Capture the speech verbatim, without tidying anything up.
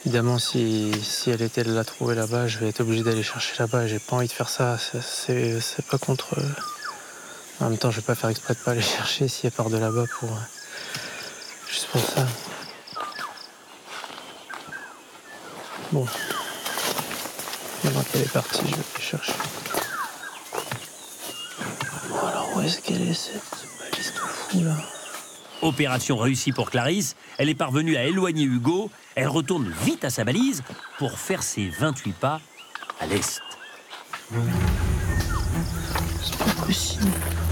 Évidemment, si, si elle était de la trouver là-bas, je vais être obligé d'aller chercher là-bas. J'ai pas envie de faire ça. C'est, c'est, c'est pas contre. En même temps, je vais pas faire exprès de pas aller chercher si elle part de là-bas pour. Juste pour ça. Bon. Maintenant qu'elle est partie, je vais aller chercher. Bon, alors où est-ce qu'elle est cette balise de fou là? Opération réussie pour Clarisse. Elle est parvenue à éloigner Hugo. Elle retourne vite à sa balise pour faire ses vingt-huit pas à l'est. C'est pas possible.